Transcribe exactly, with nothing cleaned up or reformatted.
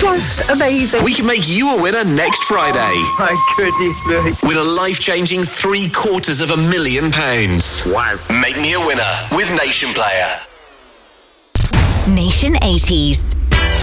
just amazing. We can make you a winner next Friday. My goodness me. Win a life-changing three quarters of a million pounds. Wow. Make me a winner with Nation Player. Nation eighties.